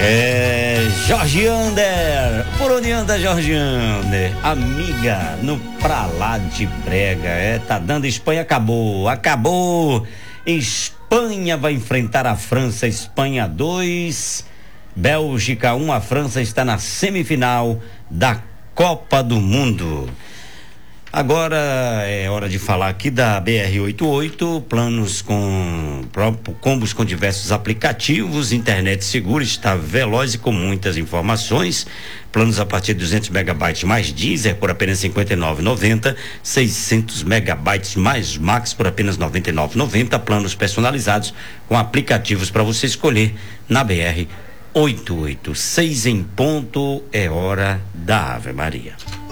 Jorge Ander, por onde anda Jorge Ander? Amiga, no pra lá de brega, tá dando Espanha, acabou, Espanha vai enfrentar a França, Espanha 2, Bélgica 1, a França está na semifinal da Copa do Mundo. Agora é hora de falar aqui da BR-88, planos com combos com diversos aplicativos, internet segura, está veloz e com muitas informações. Planos a partir de 200 megabytes mais Deezer por apenas R$ 59,90, 600 megabytes mais Max por apenas R$ 99,90, planos personalizados com aplicativos para você escolher na BR-88. 6 em ponto, é hora da Ave Maria.